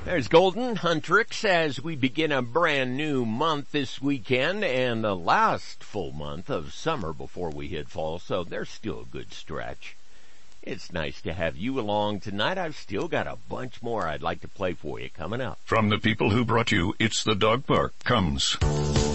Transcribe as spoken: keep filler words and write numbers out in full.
There's Golden Huntrix as we begin a brand new month this weekend and the last full month of summer before we hit fall, so there's still a good stretch. It's nice to have you along tonight. I've still got a bunch more I'd like to play for you coming up. From the people who brought you It's the Dog Park comes